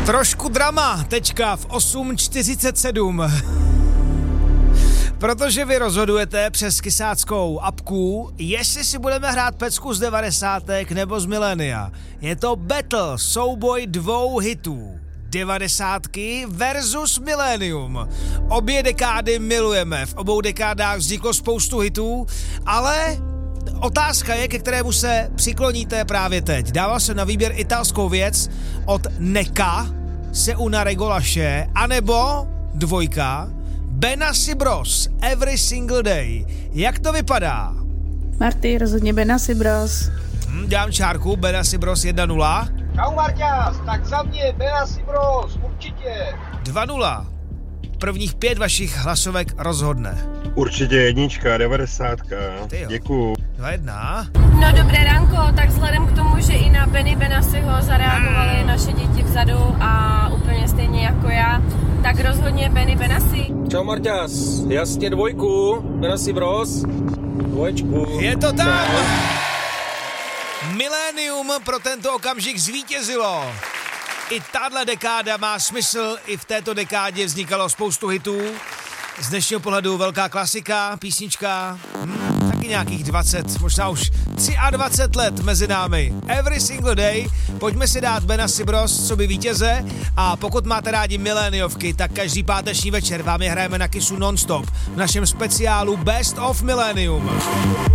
Trošku drama, teďka v 8:47. Protože vy rozhodujete přes kysáckou apku, jestli si budeme hrát pecku z 90. nebo z milénia. Je to battle, souboj dvou hitů. 90. versus milénium. Obě dekády milujeme, v obou dekádách vzniklo spoustu hitů, ale otázka je, ke kterému se přikloníte právě teď. Dával jsem na výběr italskou věc od Neka, Se una regolaše, anebo dvojka Benassi Bros, Every Single Day. Jak to vypadá? Marty, rozhodně Benassi Bros. Dám čárku, Benassi Bros 1-0. Čau Marťas, tak za mě Benassi Bros, určitě. 2-0. Prvních 5 vašich hlasovek rozhodne. Určitě jednička, 90. Děkuju. 2-1. No dobré ránko, tak vzhledem k tomu, že i na Benassiho zareagovaly naše děti vzadu a úplně stejně jako já, tak rozhodně Benassi. Čau Marťas, jasně dvojku, Benassi Bros, dvoječku. Je to tam! Milénium pro tento okamžik zvítězilo. I tahle dekáda má smysl, i v této dekádě vznikalo spoustu hitů. Z dnešního pohledu velká klasika, písnička, taky nějakých 20, možná už 23 let mezi námi. Every Single Day, pojďme si dát Benassi Bros, co by vítěze, a pokud máte rádi miléniovky, tak každý páteční večer vám je hrajeme na Kissu non-stop v našem speciálu Best of Millennium.